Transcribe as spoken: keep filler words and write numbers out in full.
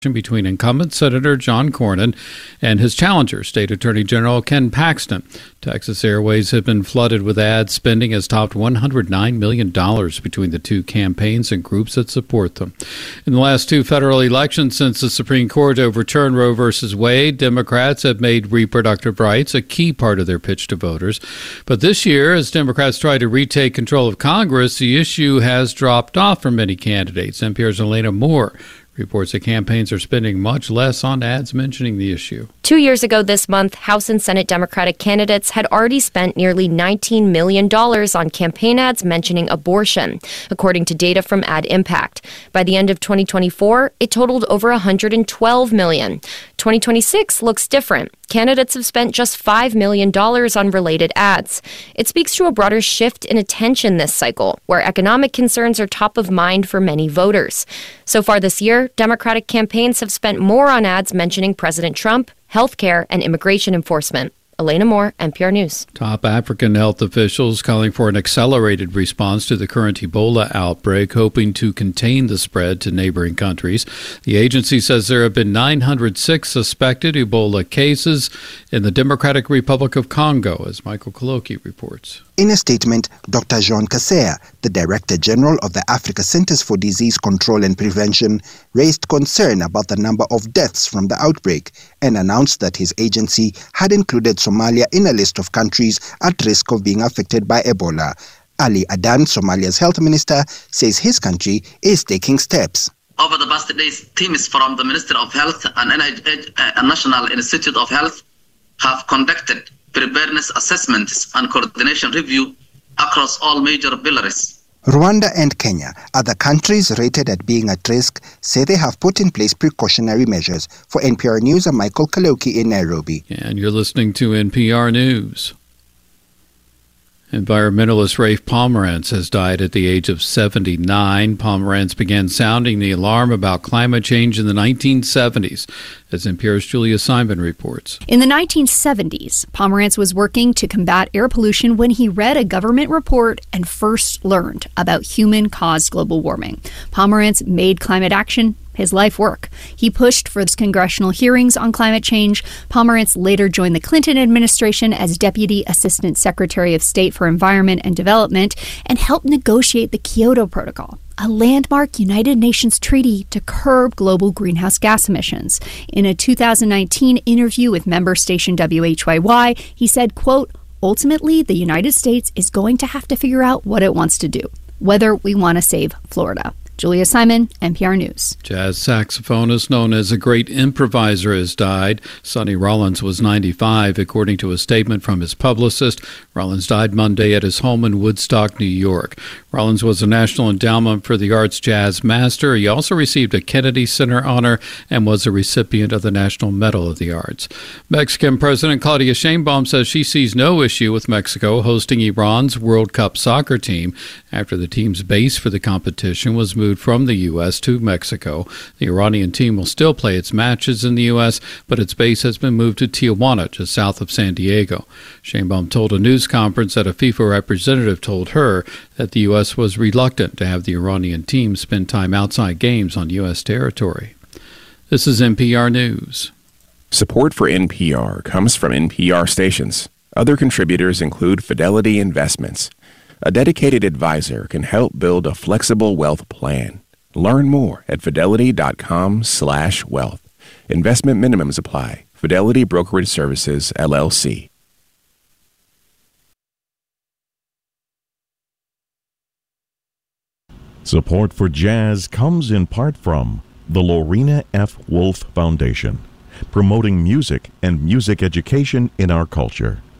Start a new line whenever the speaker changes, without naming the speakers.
between incumbent Senator John Cornyn and his challenger, State Attorney General Ken Paxton. Texas Airways have been flooded with ad spending has topped one hundred nine million dollars between the two campaigns and groups that support them. In the last two federal elections since the Supreme Court overturned Roe v. Wade, Democrats have made reproductive rights a key part of their pitch to voters. But this year, as Democrats try to retake control of Congress, the issue has dropped off for many candidates. N P R's Elena Moore reports that campaigns are spending much less on ads mentioning the issue.
Two years ago this month, House and Senate Democratic candidates had already spent nearly nineteen million dollars on campaign ads mentioning abortion, according to data from Ad Impact. By the end of twenty twenty-four, it totaled over one hundred twelve million dollars. twenty twenty-six looks different. Candidates have spent just five million dollars on related ads. It speaks to a broader shift in attention this cycle, where economic concerns are top of mind for many voters. So far this year, Democratic campaigns have spent more on ads mentioning President Trump, healthcare, and immigration enforcement. Elena Moore, N P R News.
Top African health officials calling for an accelerated response to the current Ebola outbreak, hoping to contain the spread to neighboring countries. The agency says there have been nine hundred six suspected Ebola cases in the Democratic Republic of Congo, as Michael Kaloki reports.
In a statement, Doctor Jean Kaseya, the Director General of the Africa Centers for Disease Control and Prevention, raised concern about the number of deaths from the outbreak and announced that his agency had included Somalia in a list of countries at risk of being affected by Ebola. Ali Adan, Somalia's health minister, says his country is taking steps.
Over the past days, teams from the Ministry of Health and N I H and National Institute of Health have conducted preparedness assessments and coordination review across all major pillars.
Rwanda and Kenya, other countries rated at being at risk, say they have put in place precautionary measures. For N P R News, I'm Michael Kaloki in Nairobi.
And you're listening to N P R News. Environmentalist Rafe Pomerantz has died at the age of seventy-nine. Pomerantz began sounding the alarm about climate change in the nineteen seventies, as N P R's Julia Simon reports.
In the nineteen seventies, Pomerantz was working to combat air pollution when he read a government report and first learned about human-caused global warming. Pomerantz made climate action his life work. He pushed for congressional hearings on climate change. Pomerantz later joined the Clinton administration as Deputy Assistant Secretary of State for Environment and Development and helped negotiate the Kyoto Protocol, a landmark United Nations treaty to curb global greenhouse gas emissions. In a two thousand nineteen interview with member station W H Y Y, he said, quote, "Ultimately, the United States is going to have to figure out what it wants to do, whether we want to save Florida." Julia Simon, N P R News.
Jazz saxophonist known as a great improviser has died. Sonny Rollins was ninety-five, according to a statement from his publicist. Rollins died Monday at his home in Woodstock, New York. Rollins was a National Endowment for the Arts Jazz Master. He also received a Kennedy Center honor and was a recipient of the National Medal of the Arts. Mexican President Claudia Sheinbaum says she sees no issue with Mexico hosting Iran's World Cup soccer team after the team's base for the competition was moved from the U S to Mexico. The Iranian team will still play its matches in the U S, but its base has been moved to Tijuana, just south of San Diego. Sheinbaum told a news conference that a FIFA representative told her that the U S was reluctant to have the Iranian team spend time outside games on U S territory. This is N P R News.
Support for N P R comes from N P R stations. Other contributors include Fidelity Investments. A dedicated advisor can help build a flexible wealth plan. Learn more at fidelity.com slash wealth. Investment minimums apply. Fidelity Brokerage Services, L L C.
Support for jazz comes in part from the Lorena F. Wolf Foundation, promoting music and music education in our culture.